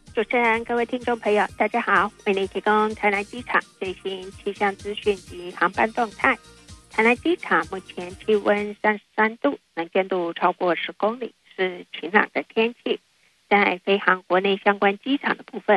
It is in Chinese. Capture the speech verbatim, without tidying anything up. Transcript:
主持人、各位听众朋友，大家好，为您提供台南机场最新气象资讯及航班动态。台南机场目前气温三十三度，能见度超过十公里，是晴朗的天气。在飞航国内相关机场的部分，